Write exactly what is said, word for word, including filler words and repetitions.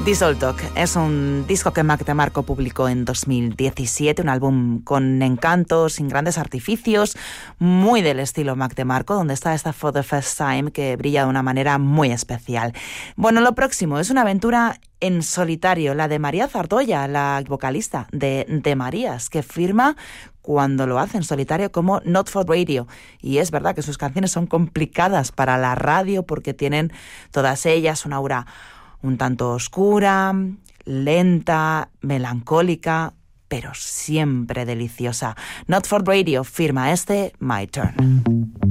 Diesel Talk es un disco que Mac DeMarco publicó en dos mil diecisiete, un álbum con encanto, sin grandes artificios, muy del estilo Mac DeMarco, donde está esta For the First Time que brilla de una manera muy especial. Bueno, lo próximo es una aventura en solitario, la de María Zardoya, la vocalista de De Marías, que firma cuando lo hace en solitario como Not for Radio. Y es verdad que sus canciones son complicadas para la radio porque tienen todas ellas una aura un tanto oscura, lenta, melancólica, pero siempre deliciosa. Not for Radio firma este My Turn.